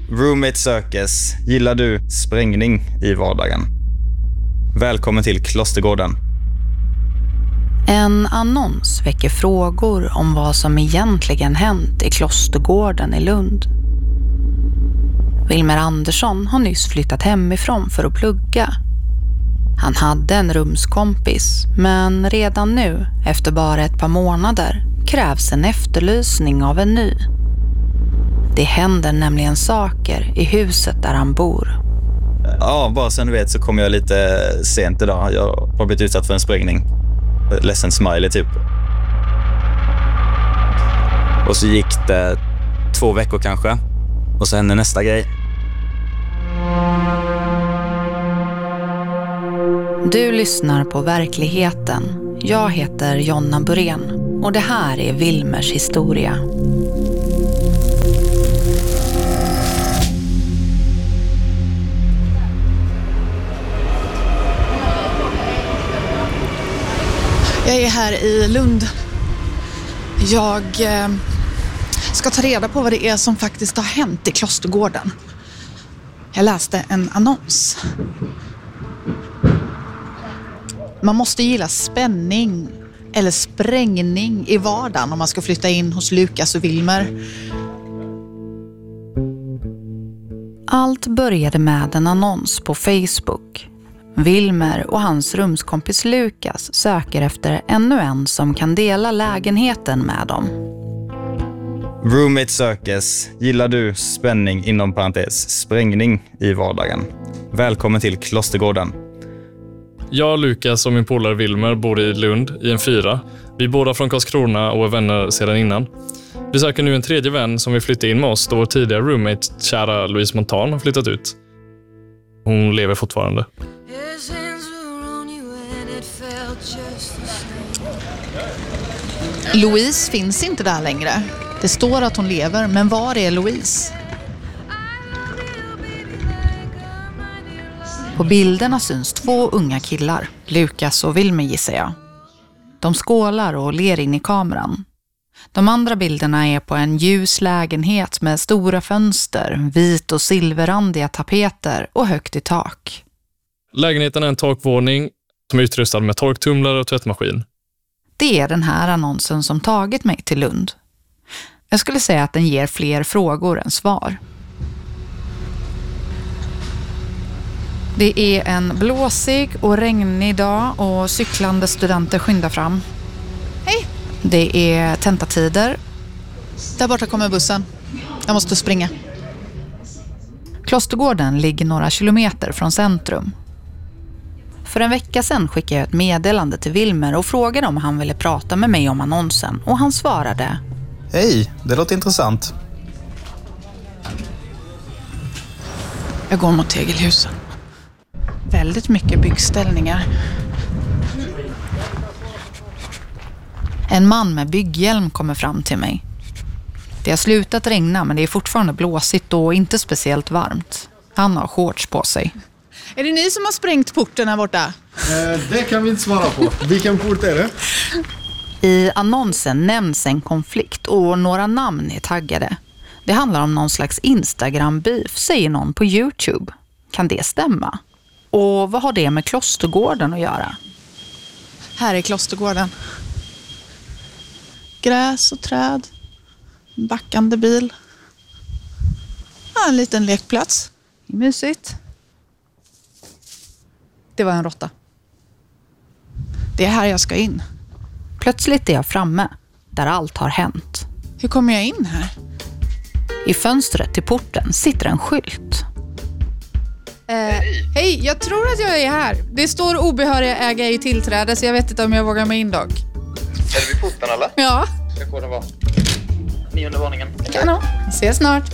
Roommate Circus, gillar du sprängning i vardagen? Välkommen till Klostergården. En annons väcker frågor om vad som egentligen hänt i Klostergården i Lund. Wilmer Andersson har nyss flyttat hemifrån för att plugga. Han hade en rumskompis, men redan nu, efter bara ett par månader, krävs en efterlysning av en ny. Det händer nämligen saker i huset där han bor. Ja, bara sen du vet så kom jag lite sent idag. Jag har blivit utsatt för en sprängning. Ledsen smiley typ. Och så gick det 2 veckor kanske. Och så hände nästa grej. Du lyssnar på Verkligheten. Jag heter Jonna Burén och det här är Wilmers historia. Jag är här i Lund. Jag ska ta reda på vad det är som faktiskt har hänt i Klostergården. Jag läste en annons. Man måste gilla spänning eller sprängning i vardagen om man ska flytta in hos Lukas och Wilmer. Allt började med en annons på Facebook. Wilmer och hans rumskompis Lukas söker efter ännu en som kan dela lägenheten med dem. Roommate Circus, gillar du spänning inom parentes sprängning i vardagen? Välkommen till Klostergården. Jag, Lukas och min polare Wilmer bor i Lund i en 4. Vi är båda från Karlskrona och är vänner sedan innan. Vi söker nu en tredje vän som vill flytta in med oss då vår tidigare roommate, kära Louise Montan, har flyttat ut. Hon lever fortfarande. Louise finns inte där längre. Det står att hon lever, men var är Louise? På bilderna syns 2 unga killar, Lukas och Wilmer gissar jag. De skålar och ler in i kameran. De andra bilderna är på en ljus lägenhet med stora fönster, vit- och silverrandiga tapeter och högt i tak. Lägenheten är en takvåning som är utrustad med torktumlare och tvättmaskin. Det är den här annonsen som tagit mig till Lund. Jag skulle säga att den ger fler frågor än svar. Det är en blåsig och regnig dag och cyklande studenter skyndar fram. Hej! Det är tentatider. Där borta kommer bussen. Jag måste springa. Klostergården ligger några kilometer från centrum. För en vecka sedan skickade jag ett meddelande till Wilmer och frågade om han ville prata med mig om annonsen. Och han svarade: Hej, det låter intressant. Jag går mot tegelhusen. Väldigt mycket byggställningar. En man med bygghjälm kommer fram till mig. Det har slutat regna men det är fortfarande blåsigt och inte speciellt varmt. Han har shorts på sig. Är det ni som har sprängt porten här borta? Det kan vi inte svara på. Vilken port är det? I annonsen nämns en konflikt och några namn är taggade. Det handlar om någon slags Instagram-beef, säger någon på YouTube. Kan det stämma? Och vad har det med Klostergården att göra? Här är Klostergården. Gräs och träd. En backande bil. En liten lekplats. Mysigt. Det var en råtta. Det är här jag ska in. Plötsligt är jag framme, där allt har hänt. Hur kommer jag in här? I fönstret till porten sitter en skylt. Hej, jag tror att jag är här. Det står obehöriga ägare i tillträde så jag vet inte om jag vågar mig in dock. Är det vid porten eller? Ja. Ska koden vara 9:e våningen. Kanon. Ses snart.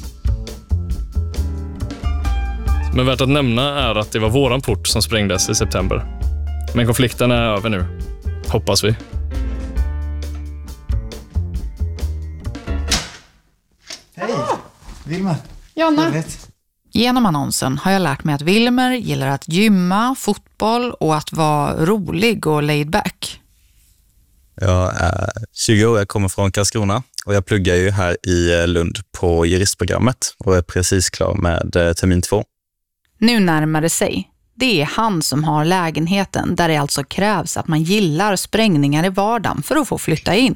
Men värt att nämna är att det var våran port som sprängdes i september. Men konflikten är över nu. Hoppas vi. Hej, Wilmer. Jonna. Genom annonsen har jag lärt mig att Wilmer gillar att gymma, fotboll och att vara rolig och laid back. Jag är 20 år, jag kommer från Karlskrona Och jag pluggar ju här i Lund på juristprogrammet och är precis klar med termin 2. Nu närmar det sig. Det är han som har lägenheten där det alltså krävs att man gillar sprängningar i vardagen för att få flytta in.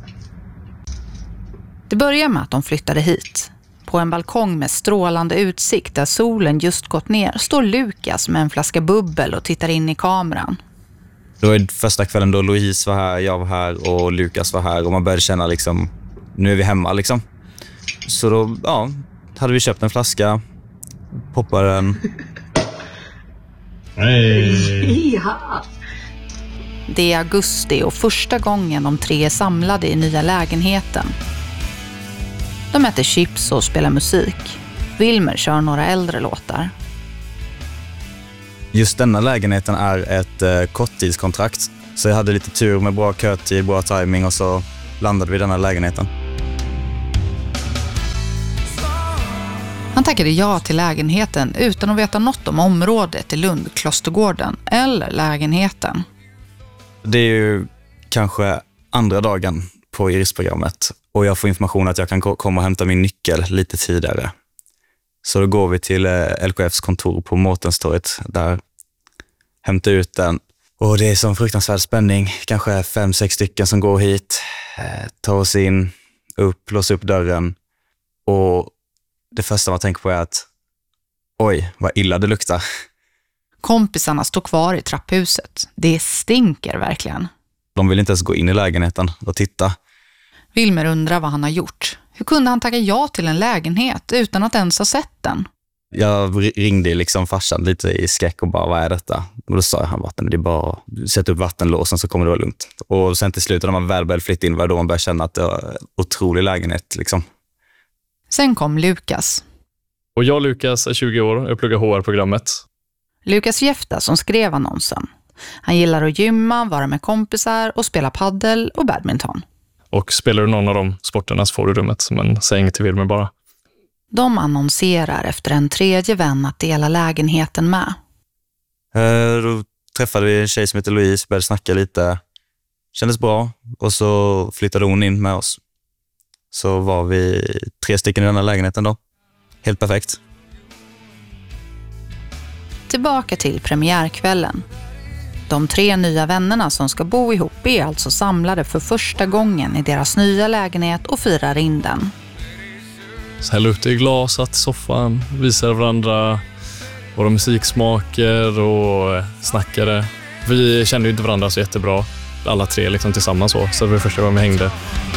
Det börjar med att de flyttade hit. På en balkong med strålande utsikt där solen just gått ner står Lukas med en flaska bubbel och tittar in i kameran. Då är första kvällen då Louise var här, jag var här och Lukas var här och man började känna liksom, nu är vi hemma liksom. Så då, hade vi köpt en flaska, poppade den. Hey. Det är augusti och första gången de 3 är samlade i nya lägenheten. De äter chips och spelar musik. Wilmer kör några äldre låtar. Just denna lägenheten är ett korttidskontrakt. Så jag hade lite tur med bra kötid, bra timing och så landade vi i denna lägenheten. Han tackade ja till lägenheten utan att veta något om området i Lund, Klostergården eller lägenheten. Det är ju kanske andra dagen på juristprogrammet och jag får information att jag kan komma och hämta min nyckel lite tidigare. Så då går vi till LKFs kontor på Mårtenstorget där, hämtar ut den. Och det är som fruktansvärd spänning, kanske 5-6 stycken som går hit, tar oss in, låser upp dörren. Och det första man tänker på är att oj, vad illa det luktar. Kompisarna står kvar i trapphuset. Det stinker verkligen. De vill inte ens gå in i lägenheten och titta. Wilmer undrar vad han har gjort. Hur kunde han tacka ja till en lägenhet utan att ens ha sett den? Jag ringde liksom farsan lite i skräck och bara, vad är detta? Och då sa han, vatten, det är bara sätta upp vattenlåsen så kommer det vara lugnt. Och sen till slut när man väl började flytta in var då man började känna att det var en otrolig lägenhet liksom. Sen kom Lukas. Och jag, Lukas, är 20 år och jag pluggar HR-programmet. Lukas Gefta som skrev annonsen. Han gillar att gymma, vara med kompisar och spela paddel och badminton. Och spelar du någon av de sporterna så får du rummet, men säg inget till Wilmer bara. De annonserar efter en 3:e vän att dela lägenheten med. Då träffade vi en tjej som heter Louise, började snacka lite. Kändes bra och så flyttade hon in med oss. Så var vi 3 stycken i den här lägenheten då. Helt perfekt. Tillbaka till premiärkvällen. De 3 nya vännerna som ska bo ihop är alltså samlade för första gången i deras nya lägenhet och firar in den. Så häller upp det i glas, satt i soffan, visar varandra våra musiksmaker och snackade. Vi kände ju inte varandra så jättebra, alla 3 liksom tillsammans så det var första gången vi hängde.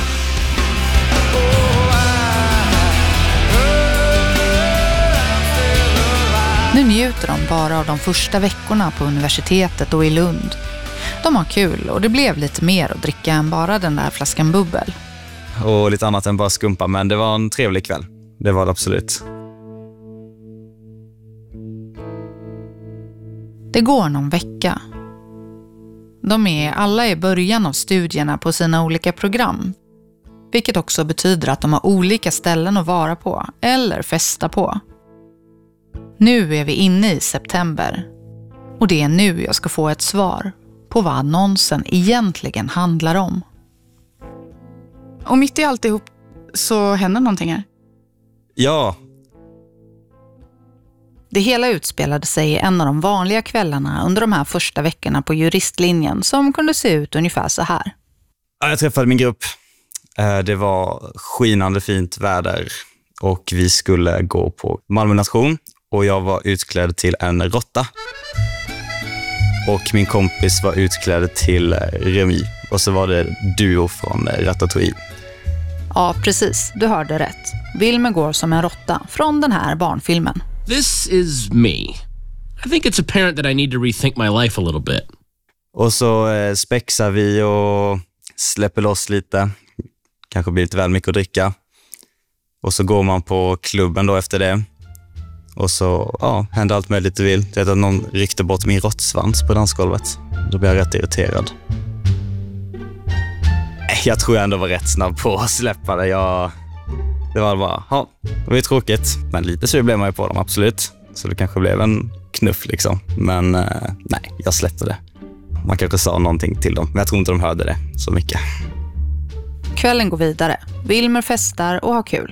Nu njuter de bara av de första veckorna på universitetet och i Lund. De har kul och det blev lite mer att dricka än bara den där flaskan bubbel. Och lite annat än bara skumpa, men det var en trevlig kväll. Det var det absolut. Det går någon vecka. De är alla i början av studierna på sina olika program. Vilket också betyder att de har olika ställen att vara på eller festa på. Nu är vi inne i september. Och det är nu jag ska få ett svar på vad annonsen egentligen handlar om. Och mitt i alltihop så händer någonting här. Ja. Det hela utspelade sig i en av de vanliga kvällarna under de här första veckorna på juristlinjen som kunde se ut ungefär så här. Jag träffade min grupp. Det var skinande fint väder och vi skulle gå på Malmö nation och jag var utklädd till en råtta. Och min kompis var utklädd till Remy och så var det duo från Ratatouille. Ja, precis. Du hörde rätt. Wilmer går som en råtta från den här barnfilmen. This is me. I think it's apparent that I need to rethink my life a little bit. Och så spexar vi och släpper loss lite. Kanske blir lite väl mycket att dricka. Och så går man på klubben då efter det. Och så händer allt möjligt du vill. Det är att någon ryckte bort min råttsvans på dansgolvet. Då blir jag rätt irriterad. Jag tror jag ändå var rätt snabb på att släppa det. Det var bara, det var ju tråkigt. Men lite sur blev man ju på dem, absolut. Så det kanske blev en knuff liksom. Men nej, jag släppte det. Man kanske sa någonting till dem, men jag tror inte de hörde det så mycket. Kvällen går vidare. Wilmer festar och har kul.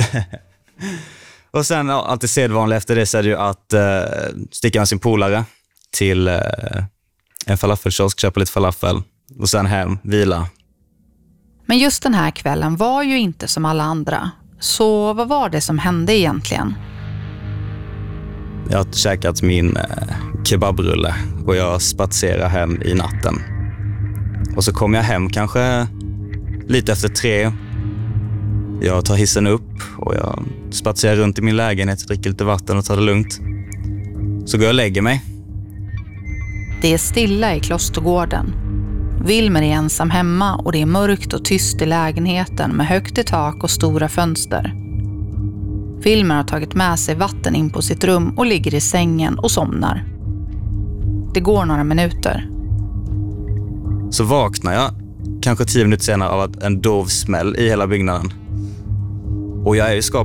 Och sen alltid sedvanligt efter det så är det ju att sticka med sin polare till en falafelkiosk, köpa lite falafel och sen hem, vila. Men just den här kvällen var ju inte som alla andra. Så vad var det som hände egentligen? Jag har käkat min kebabrulle och jag spatserar hem i natten. Och så kommer jag hem kanske lite efter 3. Jag tar hissen upp och jag spatserar runt i min lägenhet, dricker lite vatten och tar det lugnt. Så går jag och lägger mig. Det är stilla i Klostergården. Wilmer är ensam hemma och det är mörkt och tyst i lägenheten med högt i tak och stora fönster. Wilmer har tagit med sig vatten in på sitt rum och ligger i sängen och somnar. Det går några minuter. Så vaknar jag kanske 10 minuter senare av en dov smäll i hela byggnaden. Och jag är ju